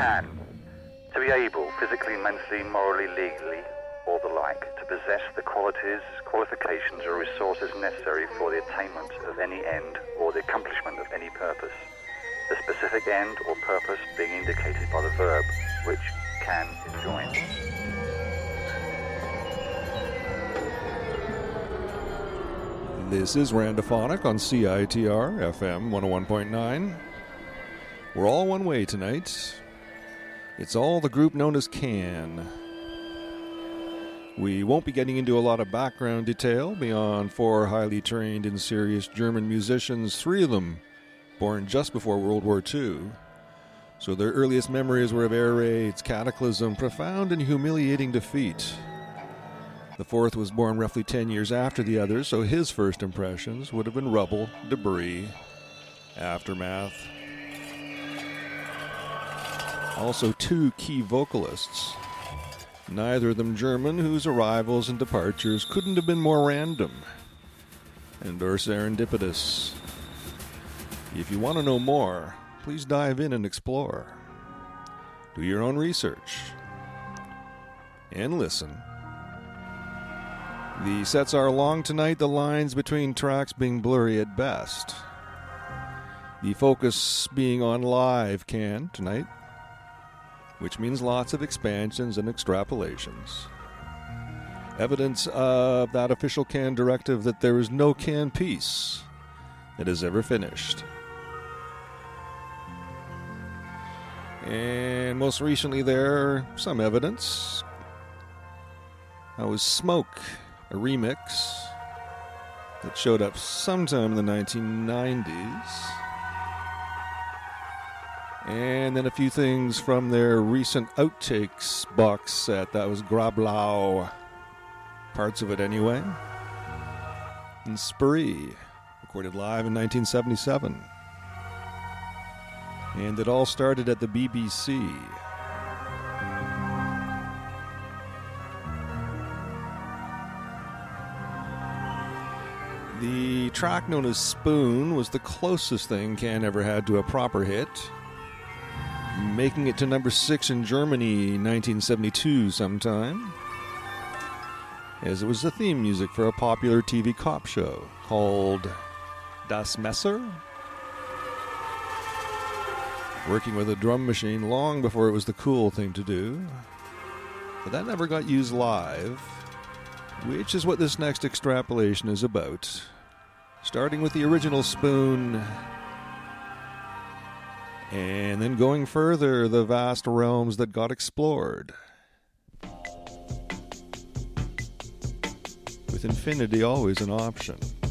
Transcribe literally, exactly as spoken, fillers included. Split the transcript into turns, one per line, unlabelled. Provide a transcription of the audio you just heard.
can. To be able, physically, mentally, morally, legally, or the like, to possess the qualities, qualifications, or resources necessary for the attainment of any end or the accomplishment of any purpose. The specific end or purpose being indicated by the verb which can is joined.
This is Randophonic on C I T R F M one oh one point nine. We're all one way tonight. It's all the group known as Can. We won't be getting into a lot of background detail beyond four highly trained and serious German musicians, three of them born just before World War Two. So their earliest memories were of air raids, cataclysm, profound and humiliating defeat. The fourth was born roughly ten years after the others, so his first impressions would have been rubble, debris, aftermath. Also two key vocalists, neither of them German, whose arrivals and departures couldn't have been more random and or serendipitous. If you want to know more, please dive in and explore. Do your own research and listen. The sets are long tonight, the lines between tracks being blurry at best. The focus being on live Can tonight, which means lots of expansions and extrapolations. Evidence of that official Can directive that there is no Can piece that is ever finished. And most recently there, some evidence. That was Smoke, a remix that showed up sometime in the nineteen nineties. And then a few things from their recent outtakes box set. That was Grablau. Parts of it anyway. And Spree, recorded live in nineteen seventy-seven. And it all started at the B B C. The track known as Spoon was the closest thing Can ever had to a proper hit, making it to number six in Germany nineteen seventy-two sometime, as it was the theme music for a popular T V cop show called Das Messer, working with a drum machine long before it was the cool thing to do. But that never got used live, which is what this next extrapolation is about. Starting with the original Spoon, and then going further, the vast realms that got explored, with infinity always an option.